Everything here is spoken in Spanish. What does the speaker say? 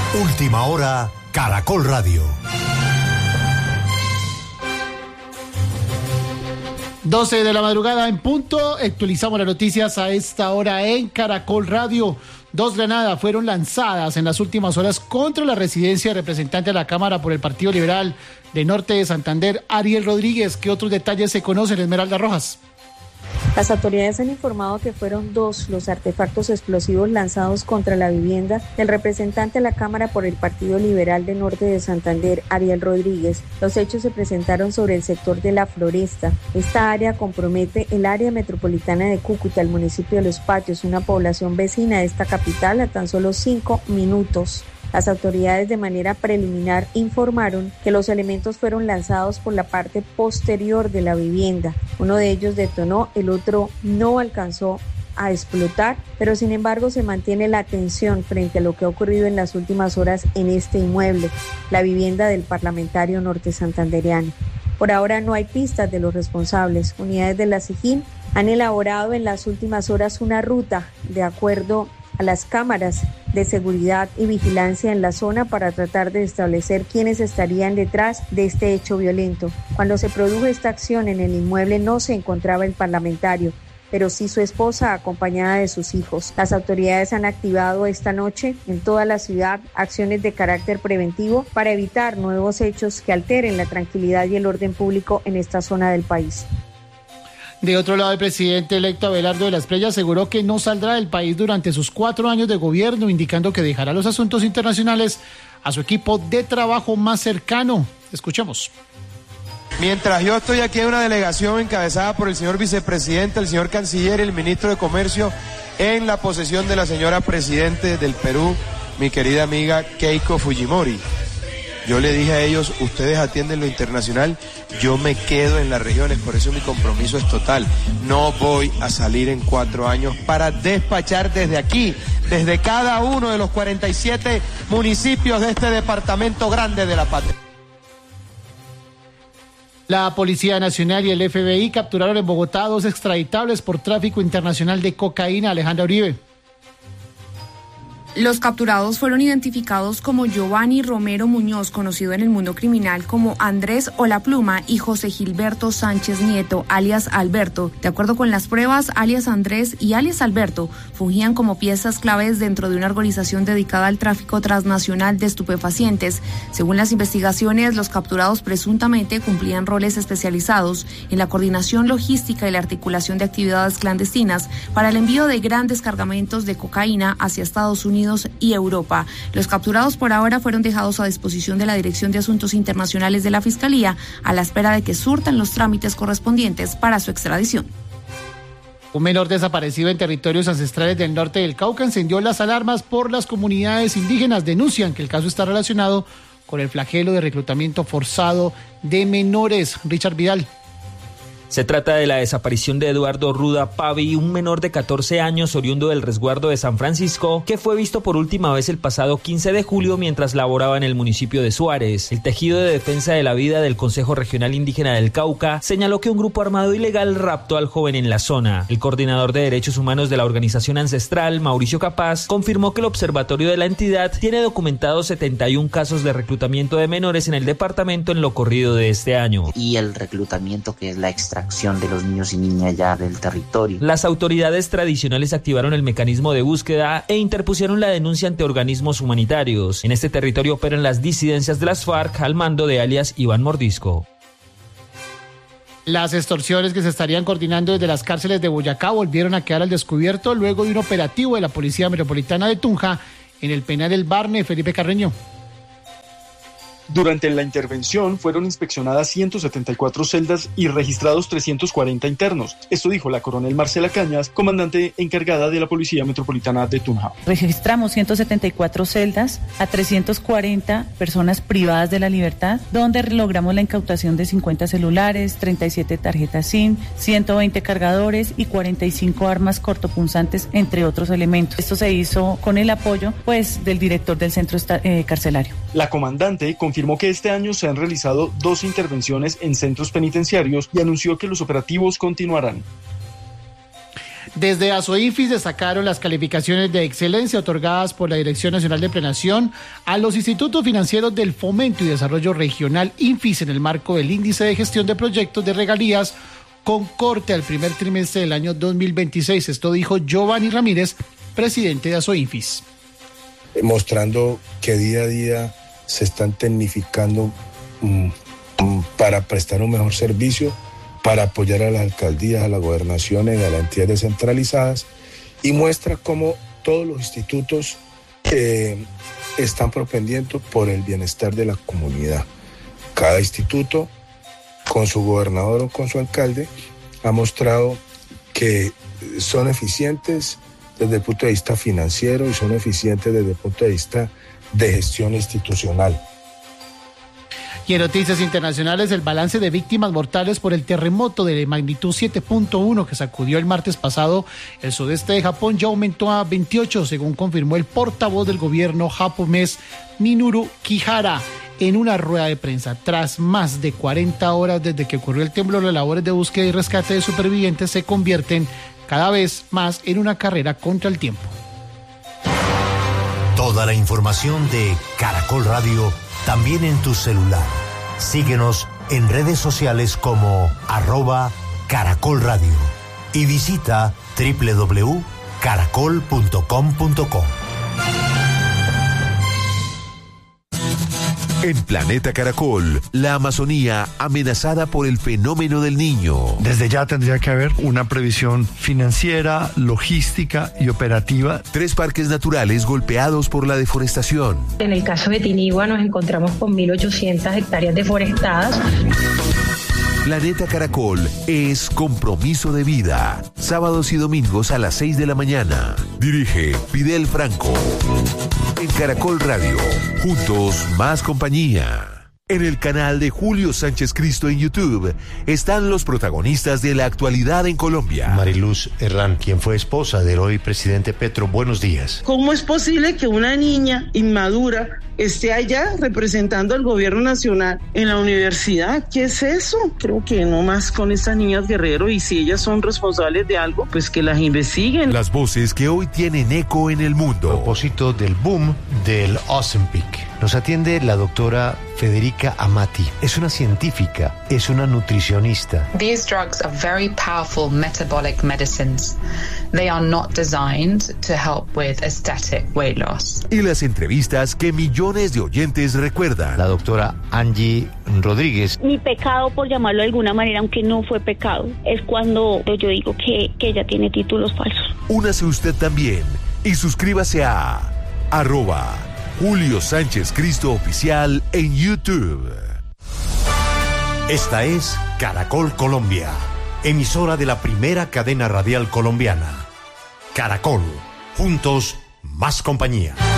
Última hora, Caracol Radio. 12 de la madrugada en punto, actualizamos las noticias a esta hora en Caracol Radio. 2 granadas fueron lanzadas en las últimas horas contra la residencia del representante de la Cámara por el Partido Liberal de Norte de Santander, Ariel Rodríguez. ¿Qué otros detalles se conocen, Esmeralda Rojas? Las autoridades han informado que fueron 2 los artefactos explosivos lanzados contra la vivienda del representante de la Cámara por el Partido Liberal de Norte de Santander, Ariel Rodríguez. Los hechos se presentaron sobre el sector de La Floresta. Esta área compromete el área metropolitana de Cúcuta, el municipio de Los Patios, una población vecina de esta capital a tan solo 5 minutos. Las autoridades de manera preliminar informaron que los elementos fueron lanzados por la parte posterior de la vivienda. Uno de ellos detonó, el otro no alcanzó a explotar, pero sin embargo se mantiene la atención frente a lo que ha ocurrido en las últimas horas en este inmueble, la vivienda del parlamentario norte santandereano. Por ahora no hay pistas de los responsables. Unidades de la SIJIN han elaborado en las últimas horas una ruta de acuerdo a las cámaras de seguridad y vigilancia en la zona para tratar de establecer quiénes estarían detrás de este hecho violento. Cuando se produjo esta acción en el inmueble no se encontraba el parlamentario, pero sí su esposa acompañada de sus hijos. Las autoridades han activado esta noche en toda la ciudad acciones de carácter preventivo para evitar nuevos hechos que alteren la tranquilidad y el orden público en esta zona del país. De otro lado, el presidente electo Abelardo de la Espriella aseguró que no saldrá del país durante sus 4 años de gobierno, indicando que dejará los asuntos internacionales a su equipo de trabajo más cercano. Escuchemos. Mientras yo estoy aquí en una delegación encabezada por el señor vicepresidente, el señor canciller y el ministro de Comercio, en la posesión de la señora presidente del Perú, mi querida amiga Keiko Fujimori. Yo le dije a ellos, ustedes atienden lo internacional, yo me quedo en las regiones, por eso mi compromiso es total. No voy a salir en 4 años para despachar desde aquí, desde cada uno de los 47 municipios de este departamento grande de la patria. La Policía Nacional y el FBI capturaron en Bogotá 2 extraditables por tráfico internacional de cocaína. Alejandra Uribe. Los capturados fueron identificados como Giovanni Romero Muñoz, conocido en el mundo criminal como Andrés o La Pluma, y José Gilberto Sánchez Nieto, alias Alberto. De acuerdo con las pruebas, alias Andrés y alias Alberto fungían como piezas claves dentro de una organización dedicada al tráfico transnacional de estupefacientes. Según las investigaciones, los capturados presuntamente cumplían roles especializados en la coordinación logística y la articulación de actividades clandestinas para el envío de grandes cargamentos de cocaína hacia Estados Unidos y Europa. Los capturados por ahora fueron dejados a disposición de la Dirección de Asuntos Internacionales de la Fiscalía a la espera de que surtan los trámites correspondientes para su extradición. Un menor desaparecido en territorios ancestrales del norte del Cauca encendió las alarmas por las comunidades indígenas. Denuncian que el caso está relacionado con el flagelo de reclutamiento forzado de menores. Richard Vidal. Se trata de la desaparición de Eduardo Ruda Pavi, un menor de 14 años oriundo del resguardo de San Francisco, que fue visto por última vez el pasado 15 de julio mientras laboraba en el municipio de Suárez. El tejido de defensa de la vida del Consejo Regional Indígena del Cauca señaló que un grupo armado ilegal raptó al joven en la zona. El coordinador de derechos humanos de la organización ancestral, Mauricio Capaz, confirmó que el observatorio de la entidad tiene documentados 71 casos de reclutamiento de menores en el departamento en lo corrido de este año. Y el reclutamiento, que es la extracción de los niños y niñas ya del territorio. Las autoridades tradicionales activaron el mecanismo de búsqueda e interpusieron la denuncia ante organismos humanitarios. En este territorio operan las disidencias de las FARC al mando de alias Iván Mordisco. Las extorsiones que se estarían coordinando desde las cárceles de Boyacá volvieron a quedar al descubierto luego de un operativo de la Policía Metropolitana de Tunja en el penal del Barne. Felipe Carreño. Durante la intervención fueron inspeccionadas 174 celdas y registrados 340 internos. Esto dijo la coronel Marcela Cañas, comandante encargada de la Policía Metropolitana de Tunja. Registramos 174 celdas a 340 personas privadas de la libertad, donde logramos la incautación de 50 celulares, 37 tarjetas SIM, 120 cargadores y 45 armas cortopunzantes, entre otros elementos. Esto se hizo con el apoyo del director del centro carcelario. La comandante confirmó que este año se han realizado 2 intervenciones en centros penitenciarios y anunció que los operativos continuarán. Desde Asoinfis destacaron las calificaciones de excelencia otorgadas por la Dirección Nacional de Planeación a los institutos financieros del Fomento y Desarrollo Regional INFIS en el marco del Índice de Gestión de Proyectos de Regalías con corte al primer trimestre del año 2026. Esto dijo Giovanni Ramírez, presidente de Asoinfis. Mostrando que día a día se están tecnificando para prestar un mejor servicio, para apoyar a las alcaldías, a las gobernaciones y a las entidades descentralizadas, y muestra cómo todos los institutos están propendiendo por el bienestar de la comunidad. Cada instituto, con su gobernador o con su alcalde, ha mostrado que son eficientes desde el punto de vista financiero y son eficientes desde el punto de vista de gestión institucional. Y en noticias internacionales, el balance de víctimas mortales por el terremoto de magnitud 7.1 que sacudió el martes pasado el sudeste de Japón ya aumentó a 28, según confirmó el portavoz del gobierno japonés Minoru Kihara en una rueda de prensa. Tras más de 40 horas desde que ocurrió el temblor, las labores de búsqueda y rescate de supervivientes se convierten cada vez más en una carrera contra el tiempo. Toda la información de Caracol Radio también en tu celular. Síguenos en redes sociales como @Caracol Radio y visita www.caracol.com.co. En Planeta Caracol, la Amazonía amenazada por el fenómeno del Niño. Desde ya tendría que haber una previsión financiera, logística y operativa. 3 parques naturales golpeados por la deforestación. En el caso de Tinigua nos encontramos con 1.800 hectáreas deforestadas. Planeta Caracol es compromiso de vida. Sábados y domingos a las 6 de la mañana. Dirige Fidel Franco. En Caracol Radio, juntos más compañía. En el canal de Julio Sánchez Cristo en YouTube están los protagonistas de la actualidad en Colombia. Mariluz Herrán, quien fue esposa del hoy presidente Petro. Buenos días. ¿Cómo es posible que una niña inmadura esté allá representando al gobierno nacional en la universidad? ¿Qué es eso? Creo que no más con estas niñas Guerrero, y si ellas son responsables de algo, pues que las investiguen. Las voces que hoy tienen eco en el mundo. A propósito del boom del Ozempic, nos atiende la doctora Federica Amati. Es una científica, es una nutricionista. These drugs are very powerful metabolic medicines. They are not designed to help with aesthetic weight loss. Y las entrevistas que millones de oyentes recuerdan. La doctora Angie Rodríguez. Mi pecado, por llamarlo de alguna manera, aunque no fue pecado, es cuando yo digo que ella tiene títulos falsos. Únase usted también y suscríbase a @Julio Sánchez Cristo Oficial en YouTube. Esta es Caracol Colombia, emisora de la primera cadena radial colombiana. Caracol, juntos más compañía.